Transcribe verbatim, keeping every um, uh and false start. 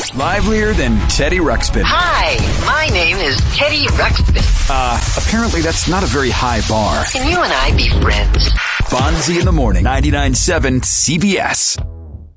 Livelier than Teddy Ruxpin. Hi, my name is Teddy Ruxpin. Uh, apparently that's not a very high bar. Can you and I be friends? Fonzie in the Morning, ninety-nine point seven C B S.